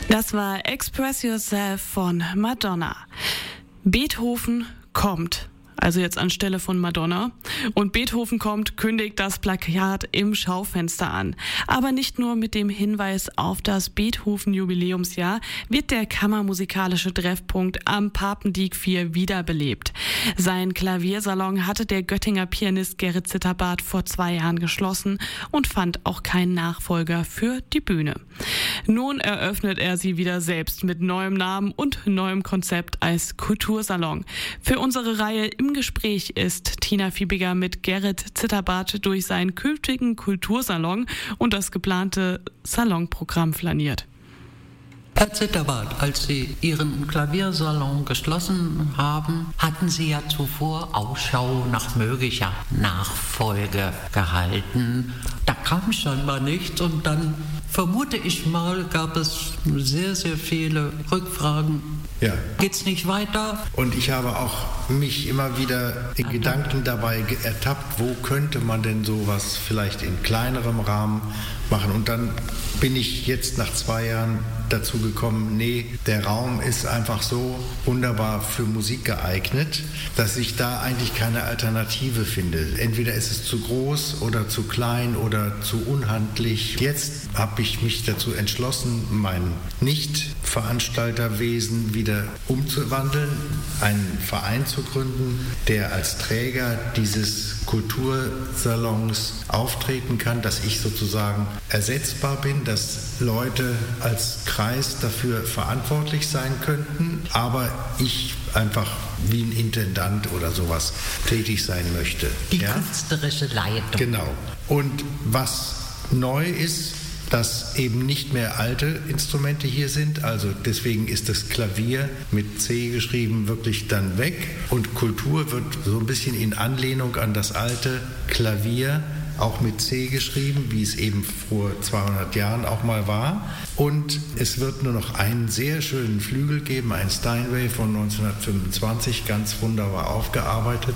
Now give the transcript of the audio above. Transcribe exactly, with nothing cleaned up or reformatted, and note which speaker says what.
Speaker 1: Das war Express Yourself von Madonna. Beethoven kommt. Also jetzt anstelle von Madonna. Und Beethoven kommt kündigt das Plakat im Schaufenster an. Aber nicht nur mit dem Hinweis auf das Beethoven-Jubiläumsjahr wird der kammermusikalische Treffpunkt am Papendieck vier wiederbelebt. Sein Klaviersalon hatte der Göttinger Pianist Gerrit Zitterbart vor zwei Jahren geschlossen und fand auch keinen Nachfolger für die Bühne. Nun eröffnet er sie wieder selbst mit neuem Namen und neuem Konzept als Kultursalon. Für unsere Reihe im Gespräch ist Tina Fiebiger mit Gerrit Zitterbart durch seinen künftigen Kultursalon und das geplante Salonprogramm flaniert.
Speaker 2: Herr Zitterbart, als Sie Ihren Klaviersalon geschlossen haben, hatten Sie ja zuvor Ausschau nach möglicher Nachfolge gehalten. Da kam scheinbar nichts und dann, vermute ich mal, gab es sehr, sehr viele Rückfragen.
Speaker 3: Ja.
Speaker 2: Geht's nicht weiter?
Speaker 3: Und ich habe auch mich immer wieder in Gedanken dabei ertappt, wo könnte man denn sowas vielleicht in kleinerem Rahmen machen. Und dann bin ich jetzt nach zwei Jahren dazu gekommen, nee, der Raum ist einfach so wunderbar für Musik geeignet, dass ich da eigentlich keine Alternative finde. Entweder ist es zu groß oder zu klein oder zu unhandlich. Jetzt habe ich mich dazu entschlossen, mein Nicht-Veranstalterwesen wieder umzuwandeln, einen Verein zu gründen, der als Träger dieses Kultursalons auftreten kann, dass ich sozusagen ersetzbar bin, dass Leute als Kreis dafür verantwortlich sein könnten, aber ich einfach wie ein Intendant oder sowas tätig sein möchte.
Speaker 2: Die
Speaker 3: ja?
Speaker 2: künstlerische Leitung.
Speaker 3: Genau. Und was neu ist, dass eben nicht mehr alte Instrumente hier sind. Also deswegen ist das Klavier mit C geschrieben wirklich dann weg. Und Kultur wird so ein bisschen in Anlehnung an das alte Klavier auch mit C geschrieben, wie es eben vor zweihundert Jahren auch mal war. Und es wird nur noch einen sehr schönen Flügel geben, ein Steinway von neunzehnhundertfünfundzwanzig, ganz wunderbar aufgearbeitet.